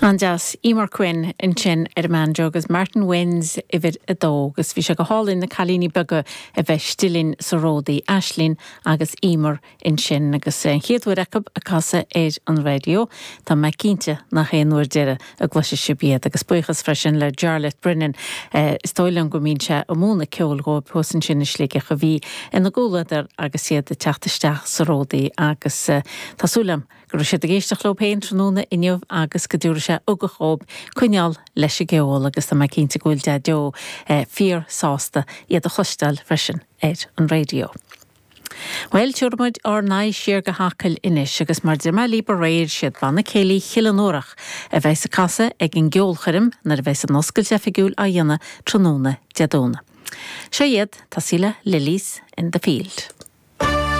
Anjas Emer Quinn in sin man jogus Martin Wins ifid a dógus fi se go hálinn na chalíní buga a bheith stilin saródaí Aislinn agus Emer in sin agus chéadú recab a casa an radio tá me cínte nach chéanúir deire a gluise sibiad agus buchas freisin le Jarlath Brennan stoilan go mín se a múna ceol go posan sin slíige a bhí in na gúladar agus siad a teachtasteach saródaí agus tásúlam gur sé a géisteach lo péin tróna inniuh agus go dúra sé ugachób cuineal leis a geol agus tá me cínte gúil de deo fíor sásta iad a chostal freisin an radio. Well, tuairmuid ar naid siar go hacail inis agus mar dirma líbar réir siad banna céilí chilanórach a bheits a casa ag an geolcharim nar a bheits a noscail defigiúil a dhéana tróna deadóna. Sé iad tá síle Lilies in the field.